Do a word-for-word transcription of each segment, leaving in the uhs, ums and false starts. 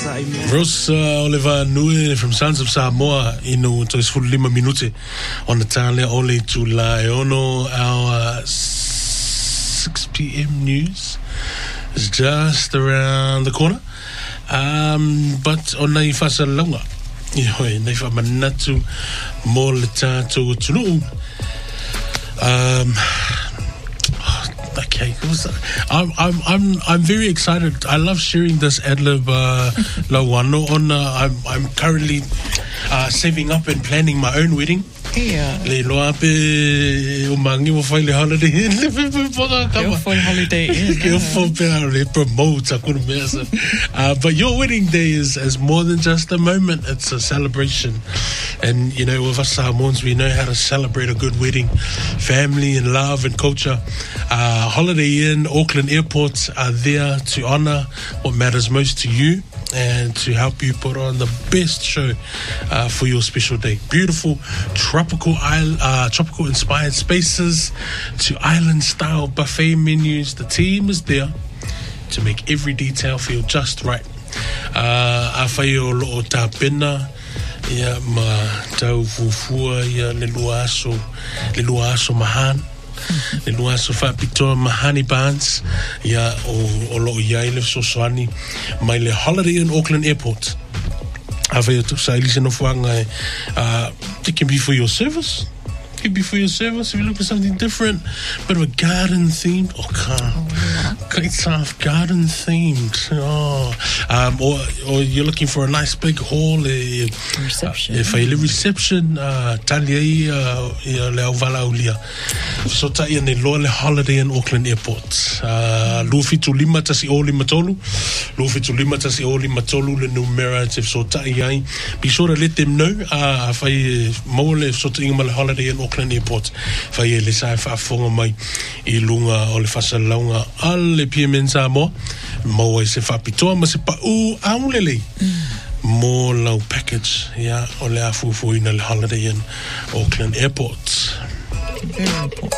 Rosa Oliver Nui from Sons of Samoa inu to is lima minute on the tale only July ono our six p.m. news is just around the corner. Um, but on nei fasa longa i nei fa manatu mo le tatou tunu. Um Okay, I'm I'm I'm I'm very excited. I love sharing this adlib uh, lawano on. Uh, I'm I'm currently uh, saving up and planning my own wedding. Yeah. Le loa pe umangi mo fai le holiday in le pe pe poka kama. For holiday in. Go for pe le promote akun mesa. Uh But your wedding day is is more than just a moment. It's a celebration, and you know with us Samoans we know how to celebrate a good wedding, family and love and culture. Uh, Holiday Inn, Auckland Airport are there to honour what matters most to you and to help you put on the best show uh, for your special day. Beautiful tropical island, uh, tropical inspired spaces to island style buffet menus. The team is there to make every detail feel just right. Uh, Awhai o loo tā pena, ia ma tau fufua, ia le luaso, le luaso mahan. Le lua so fa pitoa mahani bands ya o o lo ia ile so soani mai le Holiday in Auckland Airport. Ave to sai listen of wanga uh it can be for your service. It can be for your service if you look for something different, but a garden themed or oh, quite soft garden themed. Oh, um, or or you're looking for a nice big hall, a reception. If a reception, uh, talia uh, le vala ulia. So ta ia ne lo le Holiday in Auckland Airport. Uh, lufi tu lima tasi o lima tolu, lufi tu lima tasi o lima tolu le numerative. So ta ia, be sure to let them know. Uh, if I mole so ta inga le Holiday in Auckland Airport fai le sai fa fonga mai I lunga o le fasalaunga ale P M N Samoa mo e se fa pitoa ma se pa u aulele mo lau package ya o le afufu ina le Holiday in Auckland Airport. Very important.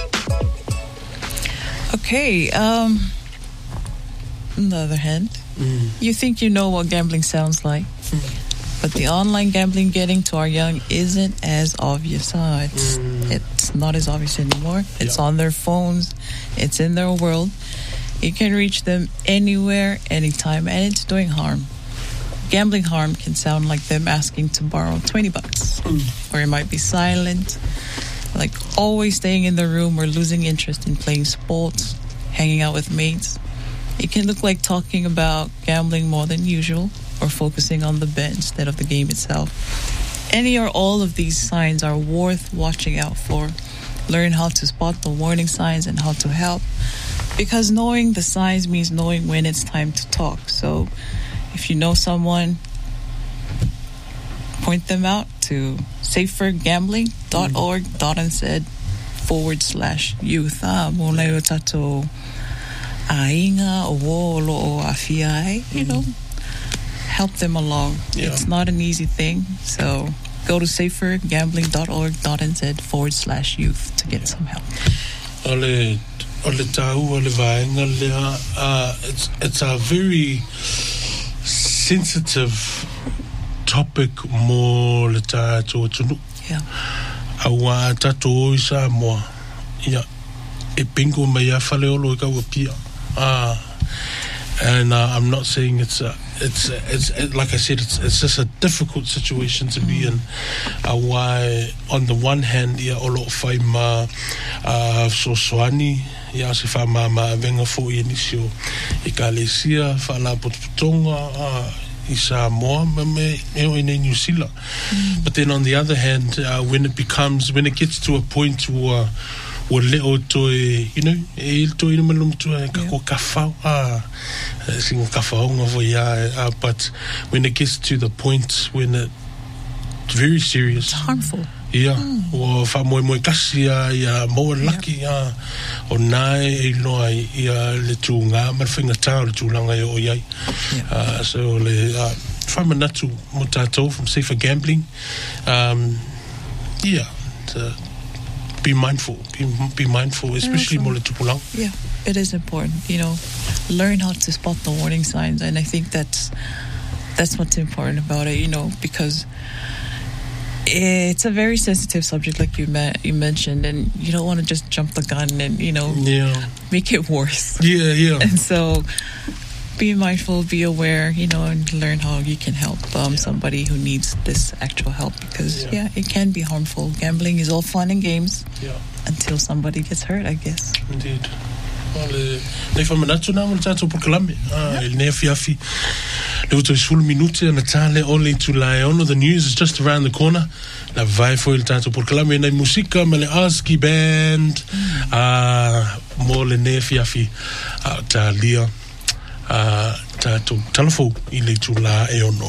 Okay, um on the other hand, mm. you think you know what gambling sounds like. Mm. But the online gambling getting to our young isn't as obvious. Huh? It's mm. it's not as obvious anymore. It's yeah. on their phones. It's in their world. You can reach them anywhere, anytime, and it's doing harm. Gambling harm can sound like them asking to borrow twenty bucks. Mm. Or it might be silent, like always staying in the room or losing interest in playing sports, hanging out with mates. It can look like talking about gambling more than usual, or focusing on the bet instead of the game itself. Any or all of these signs are worth watching out for. Learn how to spot the warning signs and how to help, because knowing the signs means knowing when it's time to talk. So if you know someone, point them out to safergambling.org.nz forward slash youth. Ah, mo leo tato ainga o lo o afia, you know, help them along. Yeah. It's not an easy thing, so go to safergambling.org.nz forward slash youth to get yeah. some help. Ole ole tau ole vaenga lea, uh it's it's a very sensitive topic mo le tato tunu. Yeah. Awa tato isa mo. Yeah. E pingo me ya fale olo ka wapia. Ah. And uh, I'm not saying it's a, it's a, it's it, like I said it's it's just a difficult situation to mm. be in. Uh, why on the one hand yeah olo fai ma uh, so swani yeah se fa ma ma venga fo inisio e kalesia fa la pottonga uh, isa mo me in New Zealand. Mm. But then on the other hand uh, when it becomes when it gets to a point where o leo toi, you know, e il toi no malum toi ka ko kafau ah sing kafau ngo ya but when it gets to the point when it's very serious, it's harmful. Yeah, mm. o fa mo mo kasi ya ya mo lucky ya o nai e no ai ya le tunga ma finga tau le tulanga yo ya uh so le uh, from Manatu Mutato from Safer Gambling. Um yeah, uh, be mindful, be, be mindful, especially more tupulang. Yeah, it is important, you know, learn how to spot the warning signs. And I think that's that's what's important about it, you know, because it's a very sensitive subject, like you me- you mentioned, and you don't want to just jump the gun and, you know, yeah. make it worse. Yeah, yeah. And so be mindful, be aware, you know, and learn how you can help um, yeah. somebody who needs this actual help, because, yeah. yeah, it can be harmful. Gambling is all fun and games yeah. until somebody gets hurt, I guess. Indeed. Nei whamanatu nā mwana tātou Pukalame. Il nei afi le uto isulu minute na tale ole tu lai ono. The news is just around the corner. Na vai foi il tātou Pukalame nei musika ma le ASCII band. Mo le nei afi tā lia tātou talafou i le tu la e ono.